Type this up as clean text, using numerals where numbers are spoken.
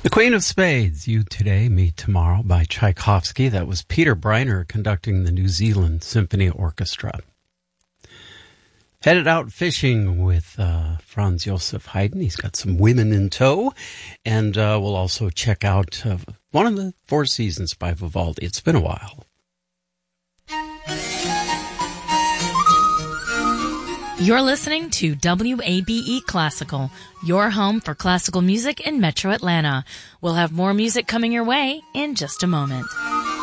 The Queen of Spades, You Today, Me Tomorrow by Tchaikovsky. That was Peter Briner conducting the New Zealand Symphony Orchestra. Headed out fishing with Franz Josef Haydn. He's got some women in tow. And we'll also check out one of the Four Seasons by Vivaldi. It's been a while. You're listening to WABE Classical, your home for classical music in Metro Atlanta. We'll have more music coming your way in just a moment.